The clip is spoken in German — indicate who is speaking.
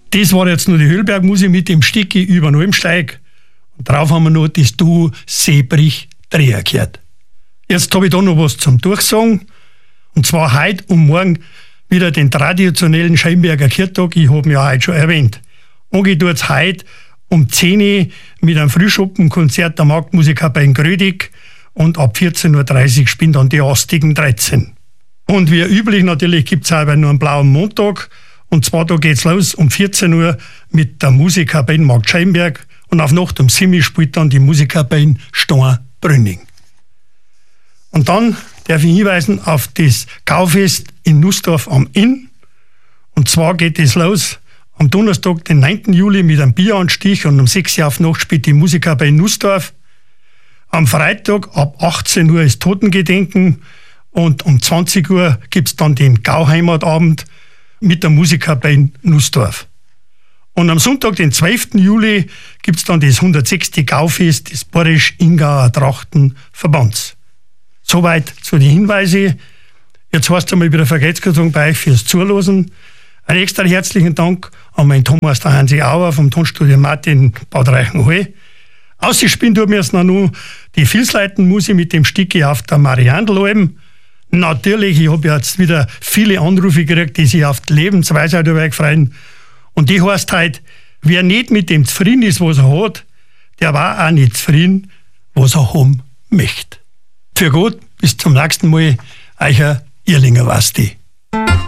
Speaker 1: Das war jetzt nur die Höllbergmusik mit dem Sticki über den Almsteig. Und drauf haben wir noch das Duo Seebrich-Dreher gehört. Jetzt habe ich da noch was zum Durchsagen. Und zwar heute und morgen wieder den traditionellen Scheinberger Kirchtag. Ich habe ihn ja heute schon erwähnt. Angehen tut es heute um 10 Uhr mit einem Frühschuppenkonzert der Marktmusiker in Grödig. Und ab 14.30 Uhr spielen dann die Astigen 13. Und wie üblich natürlich gibt es auch nur einen blauen Montag. Und zwar da geht's los um 14 Uhr mit der Musikerband Markt Scheinberg. Und auf Nacht um 7 Uhr spielt dann die Musikerband Storn-Brünning. Und dann darf ich hinweisen auf das Gaufest in Nussdorf am Inn. Und zwar geht es los am Donnerstag, den 9. Juli mit einem Bieranstich und um 6 Uhr auf Nacht spielt die Musikerband Nussdorf. Am Freitag ab 18 Uhr ist Totengedenken und um 20 Uhr gibt's dann den Gauheimatabend mit der Musikerband Nussdorf. Und am Sonntag, den 12. Juli, gibt's dann das 106. Gaufest des Borisch-Ingauer Trachtenverbands. Soweit zu den Hinweisen. Jetzt heißt es einmal wieder Vergeltungskarton bei euch fürs Zuhören. Einen extra herzlichen Dank an meinen Thomas der Hansi Auer vom Tonstudio Martin Bad Reichenhall. Ausgespielt tut mir jetzt noch die Vilsleiten-Musik mit dem Sticki auf der Mariandelalm. Natürlich, ich habe jetzt wieder viele Anrufe gekriegt, die sich auf die Lebensweisheit freuen. Und die heißt halt, wer nicht mit dem zufrieden ist, was er hat, der war auch nicht zufrieden, was er haben möchte. Für Gott, bis zum nächsten Mal, euer Irlinger Wasti.